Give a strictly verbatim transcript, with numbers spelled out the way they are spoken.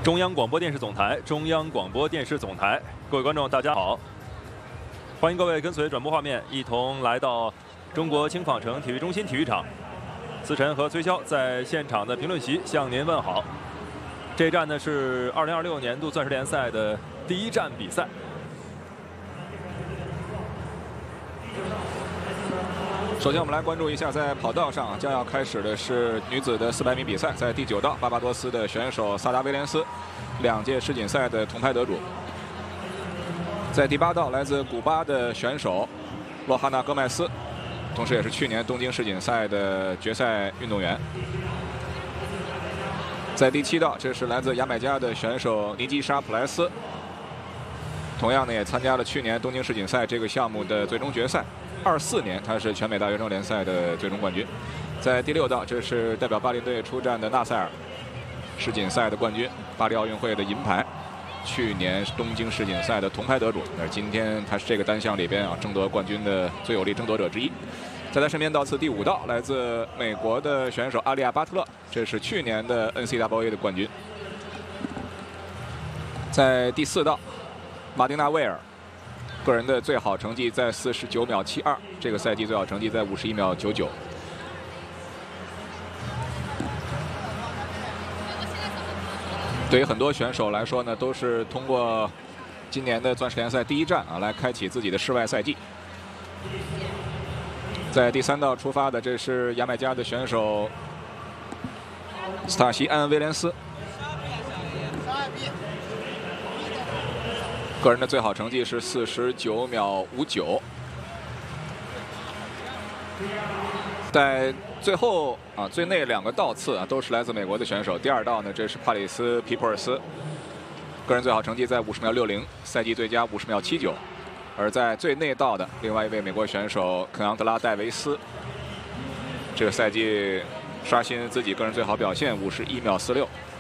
中央广播电视总台，中央广播电视总台，各位观众，大家好！欢迎各位跟随转播画面，一同来到中国轻纺城体育中心体育场。思晨和崔潇在现场的评论席向您问好。这一站呢是二零二六年度钻石联赛的第一站比赛。 首先，我们来关注一下，在跑道上将要开始的是女子的四百米比赛。在第九道，巴巴多斯的选手萨达威廉斯，两届世锦赛的铜牌得主。在第八道，来自古巴的选手洛哈纳戈麦斯，同时也是去年东京世锦赛的决赛运动员。在第七道，这是来自牙买加的选手尼基沙普莱斯，同样呢也参加了去年东京世锦赛这个项目的最终决赛。 二四年，他是全美大学生联赛的最终冠军。在第六道，这是代表巴林队出战的纳塞尔，世锦赛的冠军，巴黎奥运会的银牌，去年东京世锦赛的铜牌得主。那今天他是这个单项里边啊争夺冠军的最有力争夺者之一。在他身边到次第五道，来自美国的选手阿利亚巴特勒，这是去年的 N C double A 的冠军。在第四道，马丁娜威尔。 个人的最好成绩在四十九秒七二，这个赛季最好成绩在五十一秒九九。对于很多选手来说呢，都是通过今年的钻石联赛第一站啊，来开启自己的室外赛季。在第三道出发的，这是牙买加的选手斯塔西安·威廉斯。 个人的最好成绩是四十九秒五九。在最后啊，最内两个道次啊，都是来自美国的选手。第二道呢，这是帕里斯·皮普尔斯，个人最好成绩在五十秒六零，赛季最佳五十秒七九。而在最内道的另外一位美国选手肯昂德拉·戴维斯，这个赛季刷新自己个人最好表现五十一秒四六。